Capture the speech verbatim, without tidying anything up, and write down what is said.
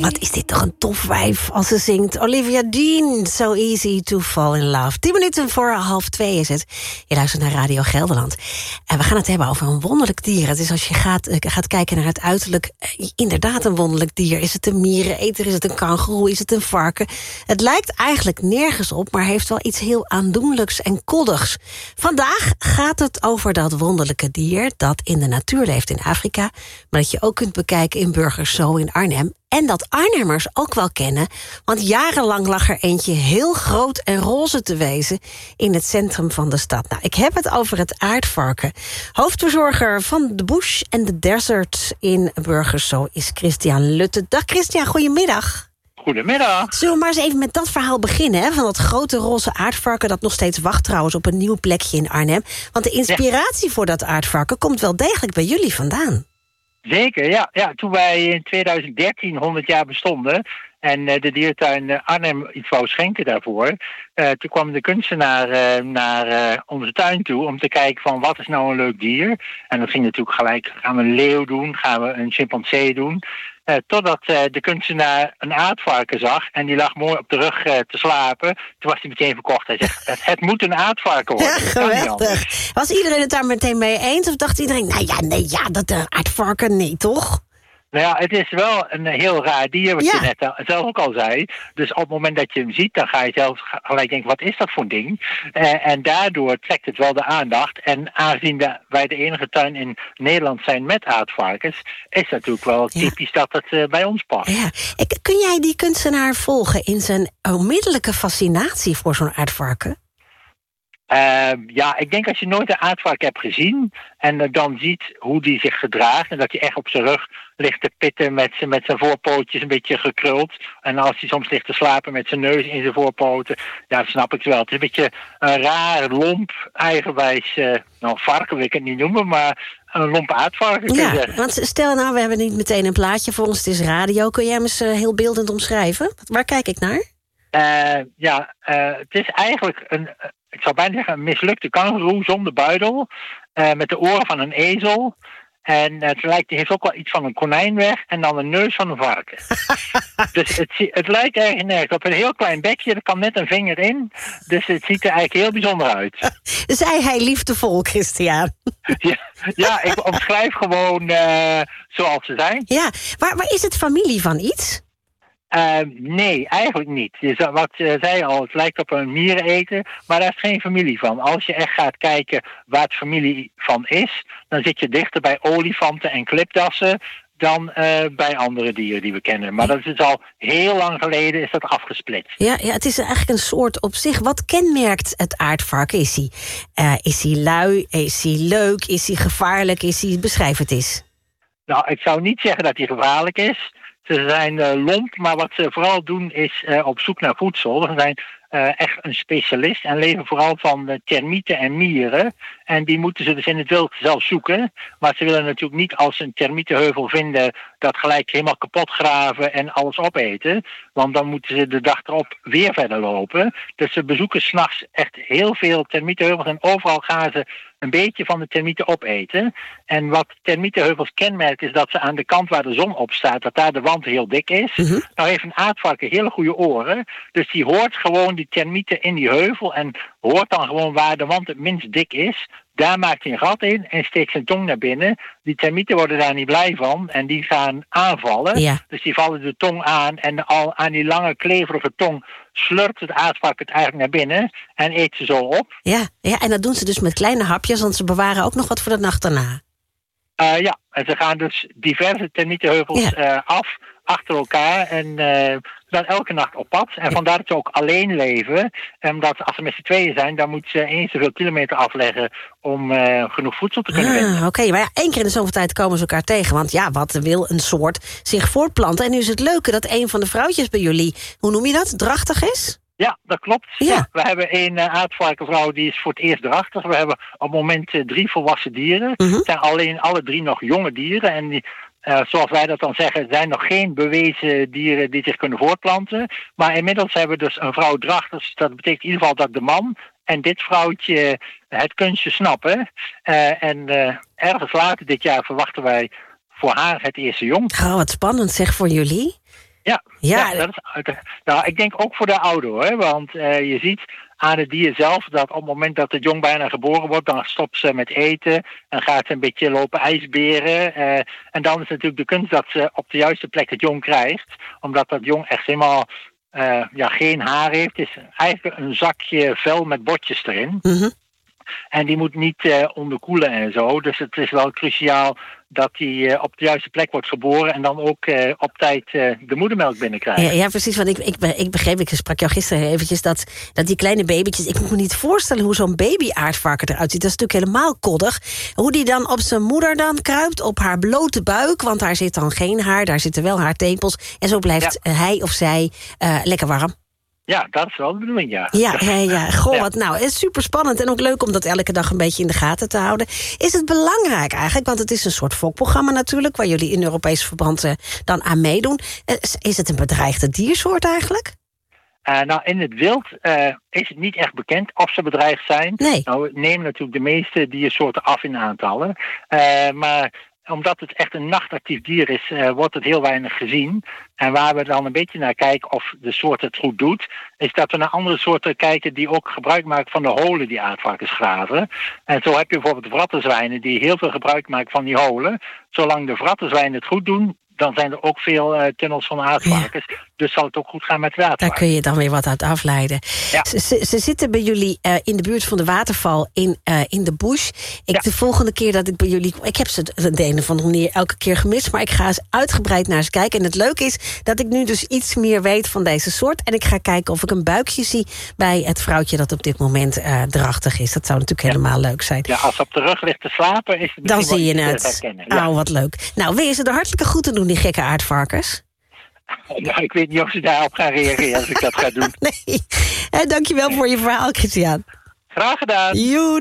Wat is dit toch een tof wijf als ze zingt. Olivia Dean, So Easy to Fall in Love. Tien minuten voor half twee is het. Je luistert naar Radio Gelderland. En we gaan het hebben over een wonderlijk dier. Het is als je gaat, uh, gaat kijken naar het uiterlijk, uh, inderdaad een wonderlijk dier. Is het een miereneter, is het een kangoeroe, is het een varken? Het lijkt eigenlijk nergens op, maar heeft wel iets heel aandoenlijks en koddigs. Vandaag gaat het over dat wonderlijke dier dat in de natuur leeft in Afrika, maar dat je ook kunt bekijken in Burgerso in Arnhem. En dat Arnhemmers ook wel kennen, want jarenlang lag er eentje heel groot en roze te wezen in het centrum van de stad. Nou, ik heb het over het aardvarken. Hoofdverzorger van de Bush en de Desert in Burgerso is Christian Lutte. Dag Christian, goedemiddag. Goedemiddag. Zullen we maar eens even met dat verhaal beginnen, hè? Van dat grote roze aardvarken dat nog steeds wacht trouwens op een nieuw plekje in Arnhem. Want de inspiratie ja. voor dat aardvarken komt wel degelijk bij jullie vandaan. Zeker, ja. ja. Toen wij in twintig dertien honderd jaar bestonden en uh, de diertuin uh, Arnhem iets wou schenken daarvoor, uh, toen kwam de kunstenaar uh, naar uh, onze tuin toe om te kijken van wat is nou een leuk dier. En dat ging natuurlijk gelijk, gaan we een leeuw doen, gaan we een chimpansee doen. Uh, totdat uh, de kunstenaar een aardvarken zag en die lag mooi op de rug uh, te slapen. Toen was hij meteen verkocht. Hij zegt, het, het moet een aardvarken worden. Ja, geweldig. Was iedereen het daar meteen mee eens? Of dacht iedereen, nou ja, nee, ja, dat uh, aardvarken, nee, toch? Nou ja, het is wel een heel raar dier, wat ja. je net zelf ook al zei. Dus op het moment dat je hem ziet, dan ga je zelf gelijk denken, wat is dat voor een ding? Uh, en daardoor trekt het wel de aandacht. En aangezien de, wij de enige tuin in Nederland zijn met aardvarkens, is het natuurlijk wel typisch ja. dat het uh, bij ons past. Ja. Kun jij die kunstenaar volgen in zijn onmiddellijke fascinatie voor zo'n aardvarken? Uh, ja, ik denk als je nooit een aardvark hebt gezien en uh, dan ziet hoe die zich gedraagt en dat hij echt op zijn rug ligt te pitten met, met zijn voorpootjes een beetje gekruld. En als hij soms ligt te slapen met zijn neus in zijn voorpoten, ja, dat snap ik wel. Het is een beetje een raar, lomp, eigenwijs, uh, nou varken wil ik het niet noemen, maar een lompe aardvarken. Ja, want stel nou, we hebben niet meteen een plaatje voor ons, het is radio. Kun jij hem eens uh, heel beeldend omschrijven? Waar kijk ik naar? Uh, ja, uh, het is eigenlijk een, ik zou bijna zeggen, een mislukte kangoeroe zonder buidel, uh, met de oren van een ezel. En uh, het lijkt, heeft ook wel iets van een konijn weg en dan een neus van een varken. Dus het, het lijkt eigenlijk nergens op. Een heel klein bekje, er kan net een vinger in. Dus het ziet er eigenlijk heel bijzonder uit. Zei hij liefdevol, Christian? Ja, ja, ik omschrijf gewoon uh, zoals ze zijn. Ja, maar, maar is het familie van iets? Uh, nee, eigenlijk niet. Je, wat uh, zei al, het lijkt op een miereneter, maar daar is geen familie van. Als je echt gaat kijken waar het familie van is, dan zit je dichter bij olifanten en klipdassen dan uh, bij andere dieren die we kennen. Maar dat is al heel lang geleden is dat afgesplitst. Ja, ja, het is eigenlijk een soort op zich. Wat kenmerkt het aardvarken? Is hij uh, is hij lui? Is hij leuk? Is hij gevaarlijk? Is hij, beschrijf het eens. Nou, ik zou niet zeggen dat hij gevaarlijk is. Ze zijn uh, lomp, maar wat ze vooral doen is uh, op zoek naar voedsel. Ze zijn uh, echt een specialist en leven vooral van uh, termieten en mieren. En die moeten ze dus in het wild zelf zoeken. Maar ze willen natuurlijk niet als ze een termietenheuvel vinden dat gelijk helemaal kapot graven en alles opeten. Want dan moeten ze de dag erop weer verder lopen. Dus ze bezoeken 's nachts echt heel veel termietenheuvels en overal gaan ze een beetje van de termieten opeten. En wat termietenheuvels kenmerkt is dat ze aan de kant waar de zon op staat, dat daar de wand heel dik is. Mm-hmm. Nou heeft een aardvarken hele goede oren. Dus die hoort gewoon die termieten in die heuvel en hoort dan gewoon waar de wand het minst dik is. Daar maakt hij een gat in en steekt zijn tong naar binnen. Die termieten worden daar niet blij van en die gaan aanvallen. Ja. Dus die vallen de tong aan en al aan die lange kleverige tong slurpt het aardvarken het eigenlijk naar binnen en eet ze zo op. Ja, ja, en dat doen ze dus met kleine hapjes, want ze bewaren ook nog wat voor de nacht daarna. Uh, ja, en ze gaan dus diverse termietenheuvels ja. uh, af achter elkaar en uh, dan elke nacht op pad. En vandaar dat ze ook alleen leven. Omdat als ze met z'n tweeën zijn, dan moeten ze eens zoveel kilometer afleggen om uh, genoeg voedsel te kunnen vinden. Ah, Oké, okay. Maar ja, één keer in de zoveel tijd komen ze elkaar tegen. Want ja, wat wil een soort zich voortplanten? En nu is het leuke dat een van de vrouwtjes bij jullie, hoe noem je dat, drachtig is? Ja, dat klopt. Ja. Ja, we hebben een uh, aardvarkenvrouw die is voor het eerst drachtig. We hebben op het moment uh, drie volwassen dieren. Mm-hmm. Het zijn alleen alle drie nog jonge dieren. En die, uh, zoals wij dat dan zeggen, zijn nog geen bewezen dieren die zich kunnen voortplanten. Maar inmiddels hebben we dus een vrouw drachtig. Dus dat betekent in ieder geval dat de man en dit vrouwtje het kunstje snappen. Uh, en uh, ergens later dit jaar verwachten wij voor haar het eerste jong. Oh, wat spannend zeg voor jullie. Ja, Ja. ja dat is, nou, ik denk ook voor de ouder, hoor. Want uh, je ziet aan het dier zelf dat op het moment dat het jong bijna geboren wordt, dan stopt ze met eten en gaat ze een beetje lopen ijsberen. Uh, en dan is natuurlijk de kunst dat ze op de juiste plek het jong krijgt. Omdat dat jong echt helemaal uh, ja, geen haar heeft. Het is eigenlijk een zakje vel met botjes erin. Mm-hmm. En die moet niet uh, onderkoelen en zo. Dus het is wel cruciaal dat die uh, op de juiste plek wordt geboren en dan ook uh, op tijd uh, de moedermelk binnenkrijgt. Ja, ja, precies. Want ik, ik, ik begreep, ik sprak jou gisteren eventjes, dat, dat die kleine babytjes, ik moet me niet voorstellen hoe zo'n baby-aardvarken eruit ziet. Dat is natuurlijk helemaal koddig. Hoe die dan op zijn moeder dan kruipt, op haar blote buik, want daar zit dan geen haar, daar zitten wel haartepels. En zo blijft ja. hij of zij uh, lekker warm. Ja, dat is wel de bedoeling, ja. Ja, ja, ja. Goh, ja. wat nou. Het is super spannend en ook leuk om dat elke dag een beetje in de gaten te houden. Is het belangrijk eigenlijk, want het is een soort fokprogramma natuurlijk, waar jullie in Europees verband uh, dan aan meedoen. Uh, is het een bedreigde diersoort eigenlijk? Uh, nou, in het wild uh, is het niet echt bekend of ze bedreigd zijn. Nee. Nou, we nemen natuurlijk de meeste diersoorten af in aantallen. Uh, maar omdat het echt een nachtactief dier is, uh, wordt het heel weinig gezien. En waar we dan een beetje naar kijken of de soort het goed doet, is dat we naar andere soorten kijken die ook gebruik maken van de holen die aardvarkens graven. En zo heb je bijvoorbeeld vrattenzwijnen die heel veel gebruik maken van die holen. Zolang de vrattenzwijnen het goed doen, dan zijn er ook veel uh, tunnels van aardvarkens. Ja. Dus zal het ook goed gaan met de aardvarkens. Daar kun je dan weer wat uit afleiden. Ja. Ze, ze zitten bij jullie uh, in de buurt van de waterval in, uh, in de bush. Ik, ja. De volgende keer dat ik bij jullie... Ik heb ze de een of andere manier elke keer gemist, maar ik ga eens uitgebreid naar ze kijken. En het leuke is dat ik nu dus iets meer weet van deze soort. En ik ga kijken of ik een buikje zie bij het vrouwtje dat op dit moment uh, drachtig is. Dat zou natuurlijk ja. helemaal leuk zijn. Ja, als ze op de rug ligt te slapen, is het dan zie je het. herkennen. Ja. Oh, wat leuk. Nou, wil je ze er hartelijke groeten doen, die gekke aardvarkens? Nou, ik weet niet of ze daarop gaan reageren als ik dat ga doen. Nee. Eh, dankjewel voor je verhaal, Christian. Graag gedaan. Joe.